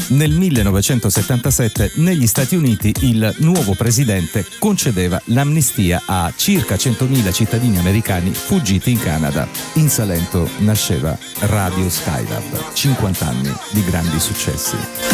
Nel 1977 negli Stati Uniti il nuovo presidente concedeva l'amnistia a circa 100.000 cittadini americani fuggiti in Canada. In Salento nasceva Radio Skylab, 50 anni di grandi successi.